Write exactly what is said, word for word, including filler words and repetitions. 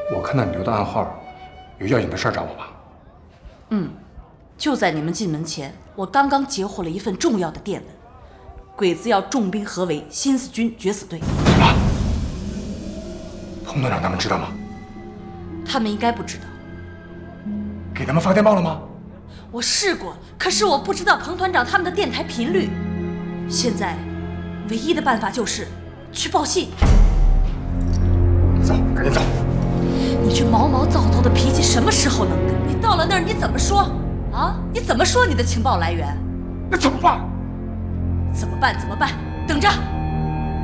我看到你留的暗号，有要紧的事儿找我吧？ 嗯，就在你们进门前，我刚刚截获了一份重要的电文，鬼子要重兵合围新四军决死队。 什么？彭团长他们知道吗？ 他们应该不知道。 给他们发电报了吗？ 我试过，可是我不知道彭团长他们的电台频率。现在，唯一的办法就是去报信。 走，赶紧走！ 你这毛毛躁躁的脾气什么时候能改？你到了那儿你怎么说？啊？你怎么说你的情报来源？ 那怎么办？ 怎么办？怎么办？等着！